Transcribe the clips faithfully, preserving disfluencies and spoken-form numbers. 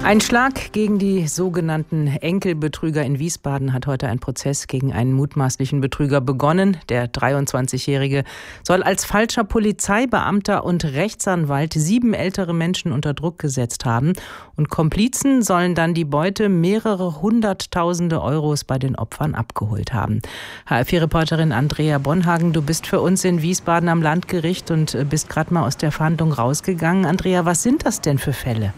Ein Schlag gegen die sogenannten Enkelbetrüger in Wiesbaden hat heute ein Prozess gegen einen mutmaßlichen Betrüger begonnen. Der dreiundzwanzigjährige soll als falscher Polizeibeamter und Rechtsanwalt sieben ältere Menschen unter Druck gesetzt haben. Und Komplizen sollen dann die Beute mehrere hunderttausende Euros bei den Opfern abgeholt haben. H R vier Reporterin Andrea Bonhagen, du bist für uns in Wiesbaden am Landgericht und bist gerade mal aus der Verhandlung rausgegangen. Andrea, was sind das denn für Fälle?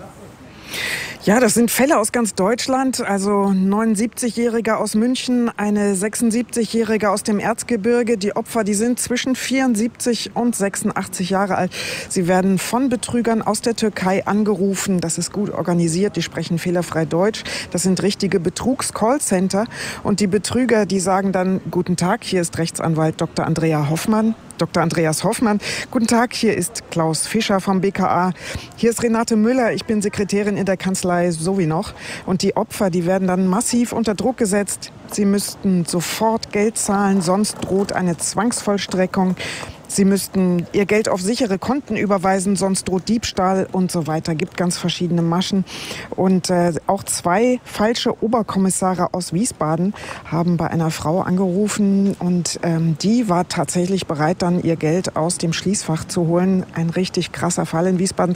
Ja, das sind Fälle aus ganz Deutschland, also ein neunundsiebzigjähriger aus München, eine sechsundsiebzigjährige aus dem Erzgebirge. Die Opfer, die sind zwischen vierundsiebzig und sechsundachtzig Jahre alt. Sie werden von Betrügern aus der Türkei angerufen. Das ist gut organisiert, die sprechen fehlerfrei Deutsch. Das sind richtige Betrugs-Callcenter. Und die Betrüger, die sagen dann, guten Tag, hier ist Rechtsanwalt Doktor Andrea Hoffmann. Doktor Andreas Hoffmann. Guten Tag, hier ist Klaus Fischer vom B K A. Hier ist Renate Müller, ich bin Sekretärin in der Kanzlei Sowinoch. Und die Opfer, die werden dann massiv unter Druck gesetzt. Sie müssten sofort Geld zahlen, sonst droht eine Zwangsvollstreckung. Sie müssten ihr Geld auf sichere Konten überweisen, sonst droht Diebstahl und so weiter. Gibt ganz verschiedene Maschen. Und äh, auch zwei falsche Oberkommissare aus Wiesbaden haben bei einer Frau angerufen. Und ähm, die war tatsächlich bereit, dann ihr Geld aus dem Schließfach zu holen. Ein richtig krasser Fall in Wiesbaden.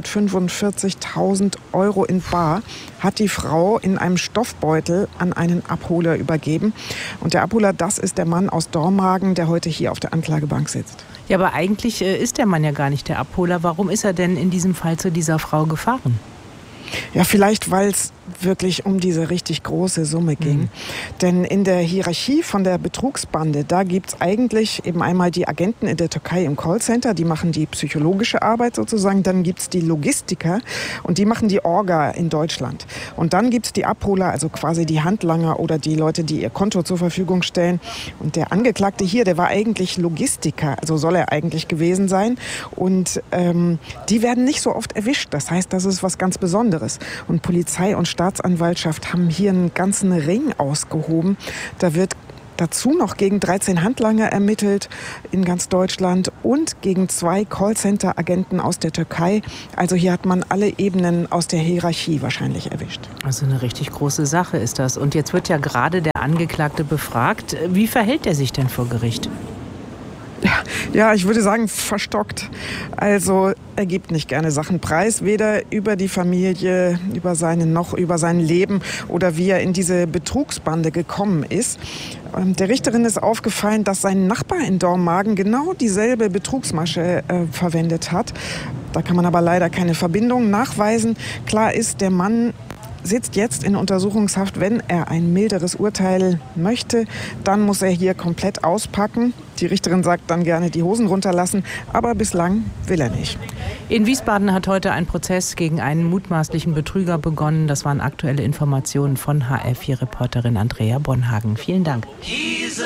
zweihundertfünfundvierzigtausend Euro in bar hat die Frau in einem Stoffbeutel an einen Abholer übergeben. Und der Abholer, das ist der Mann aus Dormagen, der heute hier auf der Anklagebank sitzt. Ja, aber eigentlich ist der Mann ja gar nicht der Abholer. Warum ist er denn in diesem Fall zu dieser Frau gefahren? Ja, vielleicht, weil es wirklich um diese richtig große Summe ging. Mhm. Denn in der Hierarchie von der Betrugsbande, da gibt es eigentlich eben einmal die Agenten in der Türkei im Callcenter, die machen die psychologische Arbeit sozusagen. Dann gibt es die Logistiker und die machen die Orga in Deutschland. Und dann gibt es die Abholer, also quasi die Handlanger oder die Leute, die ihr Konto zur Verfügung stellen. Und der Angeklagte hier, der war eigentlich Logistiker, also soll er eigentlich gewesen sein. Und ähm, die werden nicht so oft erwischt. Das heißt, das ist was ganz Besonderes. Und Polizei und Staatsanwaltschaft haben hier einen ganzen Ring ausgehoben. Da wird dazu noch gegen dreizehn Handlanger ermittelt in ganz Deutschland und gegen zwei Callcenter-Agenten aus der Türkei. Also hier hat man alle Ebenen aus der Hierarchie wahrscheinlich erwischt. Also eine richtig große Sache ist das. Und jetzt wird ja gerade der Angeklagte befragt. Wie verhält er sich denn vor Gericht? Ja, ich würde sagen, verstockt. Also er gibt nicht gerne Sachen preis, weder über die Familie, über seine noch über sein Leben oder wie er in diese Betrugsbande gekommen ist. Der Richterin ist aufgefallen, dass sein Nachbar in Dormagen genau dieselbe Betrugsmasche äh, verwendet hat. Da kann man aber leider keine Verbindung nachweisen. Klar ist, der Mann sitzt jetzt in Untersuchungshaft. Wenn er ein milderes Urteil möchte, dann muss er hier komplett auspacken. Die Richterin sagt dann gerne die Hosen runterlassen, aber bislang will er nicht. In Wiesbaden hat heute ein Prozess gegen einen mutmaßlichen Betrüger begonnen. Das waren aktuelle Informationen von H R vier Reporterin Andrea Bonhagen. Vielen Dank.